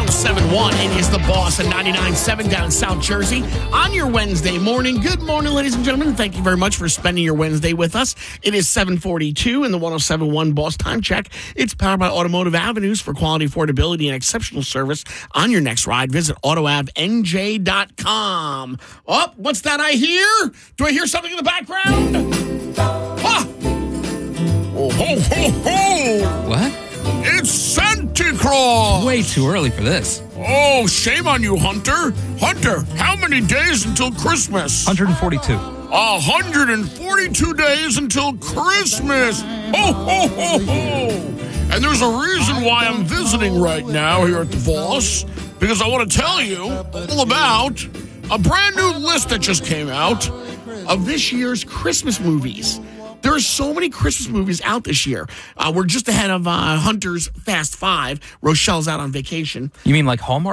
1071. It is The Boss at 99.7 down South Jersey on your Wednesday morning. Good morning, ladies and gentlemen. Thank you very much for spending your Wednesday with us. It is 7:42 in the 1071 Boss Time Check. It's powered by Automotive Avenues for quality, affordability, and exceptional service on your next ride. Visit AutoAvNJ.com. Oh, what's that I hear? Do I hear something in the background? Ah! Oh, ho, ho, ho! What? It's Santa Claus! Way too early for this. Oh, shame on you, Hunter. Hunter, how many days until Christmas? 142. 142 days until Christmas. Ho, ho, ho, ho. And there's a reason why I'm visiting right now here at The Boss, because I want to tell you all about a brand new list that just came out of this year's Christmas movies. There are so many Christmas movies out this year. We're just ahead of Hunter's Fast Five. Rochelle's out on vacation. You mean like Hallmark?